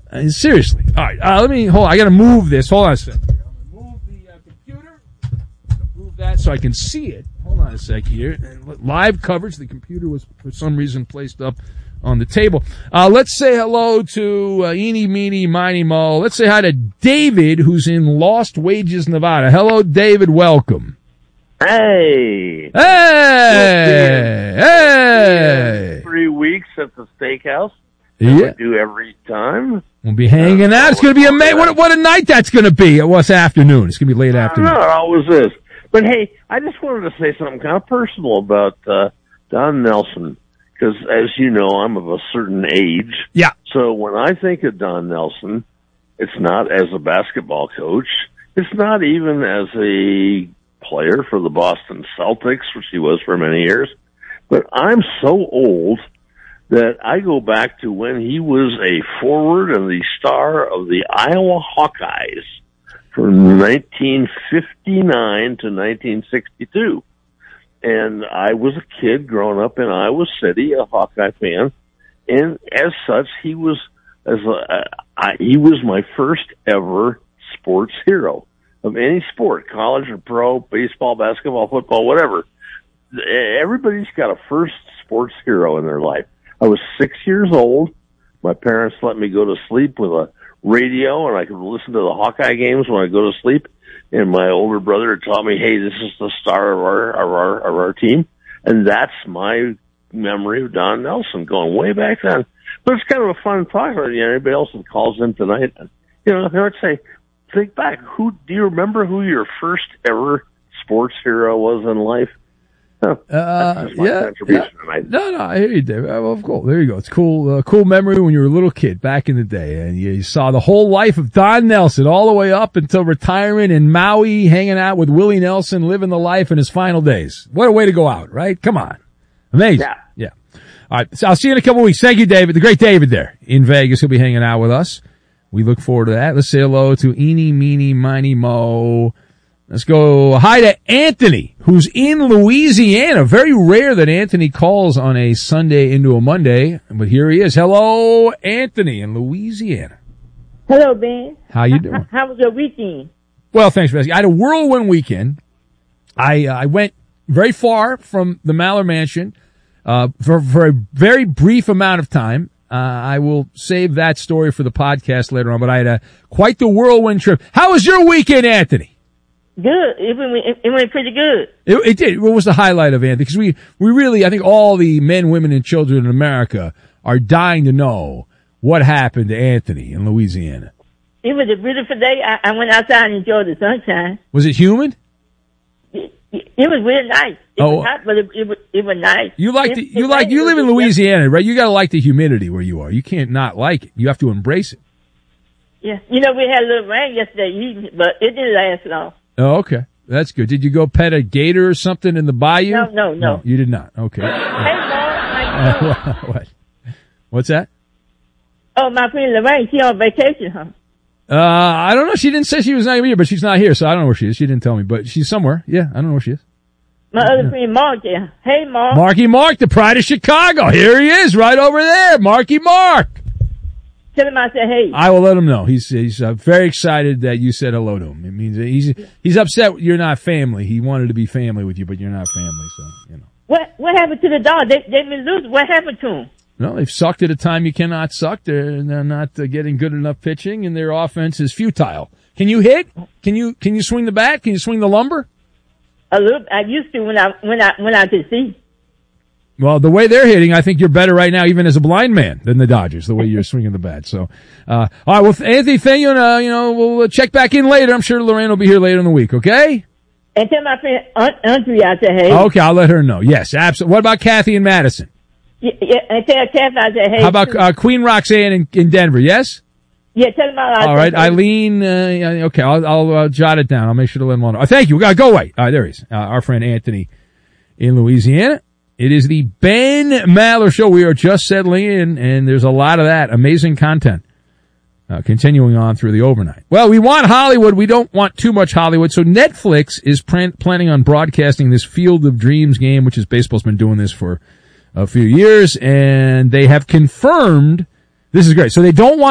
Seriously. All right. Hold on. I got to move this. Hold on a second. I'm going to move the computer. Move that so I can see it. Hold on a sec here. Live coverage. The computer was, for some reason, placed up on the table. Let's say hello to Eeny, Meeny, Miny, Mo. Let's say hi to David, who's in Lost Wages, Nevada. Hello, David. Welcome. Hey. Hey. 3 weeks at the steakhouse. Yeah. We do every time. We'll be hanging out. It's going to be amazing. What a night that's going to be. What's afternoon? It's going to be late afternoon. No, it always is. But hey, I just wanted to say something kind of personal about Don Nelson, because as you know, I'm of a certain age. Yeah. So when I think of Don Nelson, it's not as a basketball coach. It's not even as a player for the Boston Celtics, which he was for many years. But I'm so old that I go back to when he was a forward and the star of the Iowa Hawkeyes from 1959 to 1962. And I was a kid growing up in Iowa City, a Hawkeye fan. And as such, he was my first ever sports hero of any sport, college or pro, baseball, basketball, football, whatever. Everybody's got a first sports hero in their life. I was 6 years old. My parents let me go to sleep with a radio, and I could listen to the Hawkeye games when I go to sleep. And my older brother taught me, "Hey, this is the star of our team," and that's my memory of Don Nelson going way back then. But it's kind of a fun talk. Anybody else that calls in tonight, I would say, think back. Do you remember who your first ever sports hero was in life? Contribution tonight. No, I hear you, Dave. Well, of course, there you go. It's cool memory when you were a little kid back in the day, and you saw the whole life of Don Nelson all the way up until retirement in Maui, hanging out with Willie Nelson, living the life in his final days. What a way to go out, right? Come on, amazing. Yeah. All right, so I'll see you in a couple of weeks. Thank you, David. The great David there in Vegas. He'll be hanging out with us. We look forward to that. Let's say hello to Eeny, Meeny, Miny, Mo. Let's go hi to Anthony, who's in Louisiana. Very rare that Anthony calls on a Sunday into a Monday, but here he is. Hello, Anthony in Louisiana. Hello, Ben. How you doing? How was your weekend? Well, thanks for asking. I had a whirlwind weekend. I went very far from the Maller Mansion for a very brief amount of time. I will save that story for the podcast later on, but I had quite the whirlwind trip. How was your weekend, Anthony? Good. It went pretty good. It did. What was the highlight of Anthony? Because we really, I think all the men, women, and children in America are dying to know what happened to Anthony in Louisiana. It was a beautiful day. I went outside and enjoyed the sunshine. Was it humid? It was really nice. It was hot, but it was nice. You live in Louisiana, right? You gotta like the humidity where you are. You can't not like it. You have to embrace it. Yeah. We had a little rain yesterday evening, but it didn't last long. Oh, okay. That's good. Did you go pet a gator or something in the bayou? No. You did not. Okay. Hey, Mom. What? What's that? Oh, my friend Lorraine, she on vacation, huh? I don't know. She didn't say she was not here, but she's not here, so I don't know where she is. She didn't tell me, but she's somewhere. Yeah, I don't know where she is. My other friend Mark, yeah. Hey, Mark. Marky Mark, the pride of Chicago. Here he is, right over there. Marky Mark. Tell him I said hey. I will let him know. He's very excited that you said hello to him. It means he's upset you're not family. He wanted to be family with you, but you're not family, so, What happened to the dog? They've been losing. What happened to him? No, they've sucked at a time you cannot suck. They're not getting good enough pitching, and their offense is futile. Can you hit? Can you swing the bat? Can you swing the lumber? A little. I used to when I could see. Well, the way they're hitting, I think you're better right now, even as a blind man, than the Dodgers. The way you're swinging the bat. So, all right. Well, Anthony, thank you, and we'll check back in later. I'm sure Lorraine will be here later in the week. Okay. And tell my friend Auntie I said hey. Okay, I'll let her know. Yes, absolutely. What about Kathy and Madison? Yeah, and tell Kathy I said hey. How about Queen Roxanne in Denver? Yes. Yeah, tell them all right, Eileen. Okay, I'll jot it down. I'll make sure to let them know. Thank you. We gotta go away. All right, there he is. Our friend Anthony in Louisiana. It is the Ben Maller Show. We are just settling in, and there's a lot of that amazing content continuing on through the overnight. Well, we want Hollywood. We don't want too much Hollywood. So Netflix is planning on broadcasting this Field of Dreams game, which is baseball's been doing this for a few years, and they have confirmed this is great. So they don't want